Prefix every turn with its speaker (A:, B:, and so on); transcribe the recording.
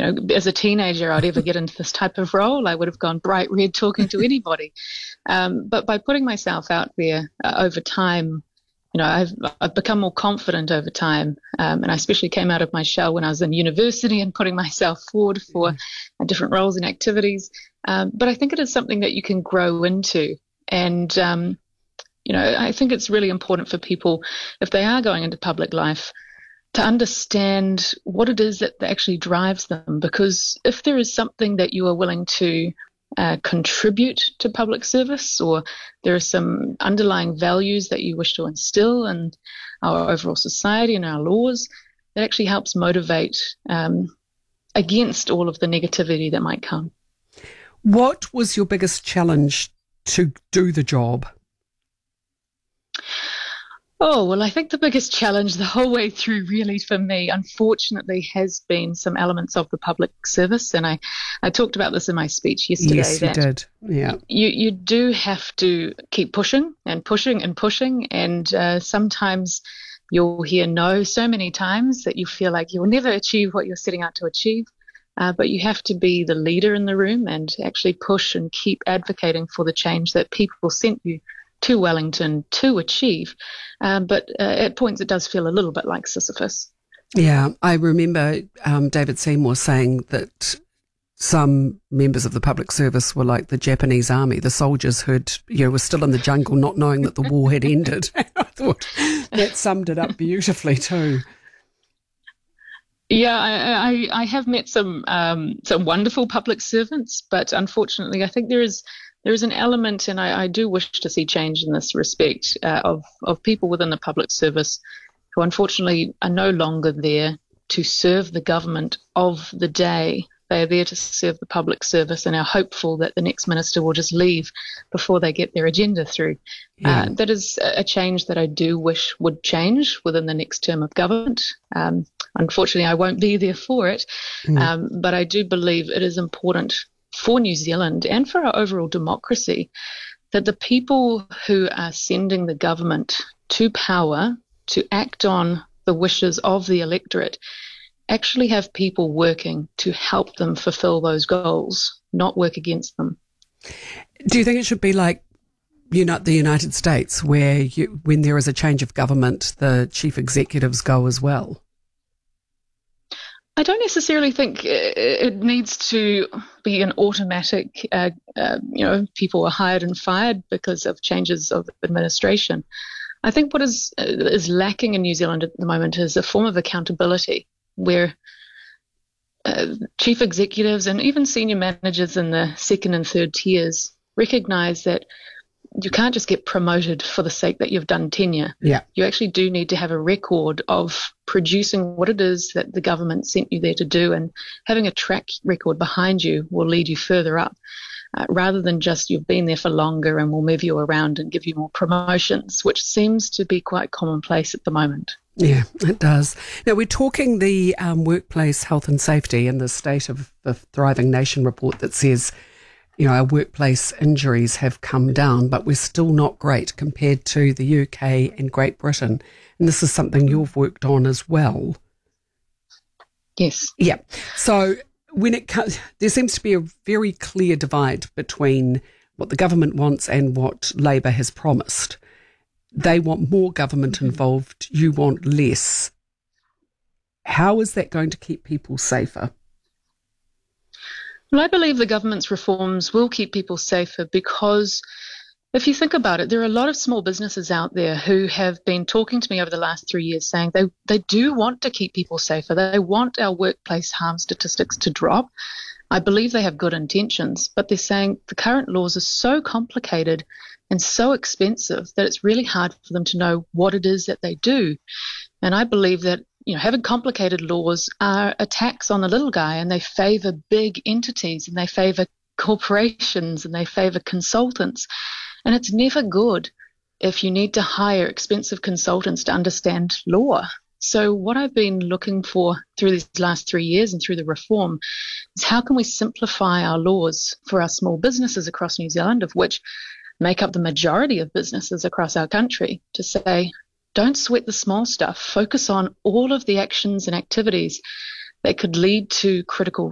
A: as a teenager, I'd ever get into this type of role. I would have gone bright red talking to anybody. But by putting myself out there over time, I've become more confident over time. And I especially came out of my shell when I was in university and putting myself forward for different roles and activities. But I think it is something that you can grow into. And, I think it's really important for people, if they are going into public life, to understand what it is that actually drives them. Because if there is something that you are willing to contribute to public service, or there are some underlying values that you wish to instill in our overall society and our laws, that actually helps motivate against all of the negativity that might come.
B: What was your biggest challenge to do the job?
A: Oh, well, I think the biggest challenge the whole way through really for me, unfortunately, has been some elements of the public service. And I talked about this in my speech yesterday.
B: Yes, you did. Yeah.
A: You do have to keep pushing and pushing and pushing. And sometimes you'll hear no so many times that you feel like you'll never achieve what you're setting out to achieve. But you have to be the leader in the room and actually push and keep advocating for the change that people sent you to Wellington to achieve. But at points it does feel a little bit like Sisyphus.
B: Yeah, I remember David Seymour saying that some members of the public service were like the Japanese army, the soldiers who were still in the jungle not knowing that the war had ended. I thought that summed it up beautifully too.
A: Yeah, I have met some wonderful public servants, but unfortunately I think there is an element, and I do wish to see change in this respect, of people within the public service who unfortunately are no longer there to serve the government of the day. They are there to serve the public service and are hopeful that the next minister will just leave before they get their agenda through. Yeah. That is a change that I do wish would change within the next term of government. Unfortunately, I won't be there for it, but I do believe it is important for New Zealand and for our overall democracy that the people who are sending the government to power to act on the wishes of the electorate actually have people working to help them fulfill those goals, not work against them.
B: Do you think it should be like the United States, where when there is a change of government, the chief executives go as well?
A: I don't necessarily think it needs to be an automatic, people are hired and fired because of changes of administration. I think what is lacking in New Zealand at the moment is a form of accountability where chief executives and even senior managers in the second and third tiers recognise that you can't just get promoted for the sake that you've done tenure.
B: Yeah.
A: You actually do need to have a record of producing what it is that the government sent you there to do, and having a track record behind you will lead you further up, rather than just you've been there for longer and we'll move you around and give you more promotions, which seems to be quite commonplace at the moment.
B: Yeah, it does. Now, we're talking the workplace health and safety and the State of the Thriving Nation report that says, our workplace injuries have come down, but we're still not great compared to the UK and Great Britain. And this is something you've worked on as well.
A: Yes.
B: Yeah. So when it comes, there seems to be a very clear divide between what the government wants and what Labour has promised. They want more government involved. You want less. How is that going to keep people safer?
A: Well, I believe the government's reforms will keep people safer because if you think about it, there are a lot of small businesses out there who have been talking to me over the last 3 years saying they do want to keep people safer. They want our workplace harm statistics to drop. I believe they have good intentions, but they're saying the current laws are so complicated and so expensive that it's really hard for them to know what it is that they do. And I believe that having complicated laws are a tax on the little guy, and they favour big entities and they favour corporations and they favour consultants. And it's never good if you need to hire expensive consultants to understand law. So what I've been looking for through these last 3 years and through the reform is how can we simplify our laws for our small businesses across New Zealand, of which make up the majority of businesses across our country, to say, don't sweat the small stuff. Focus on all of the actions and activities that could lead to critical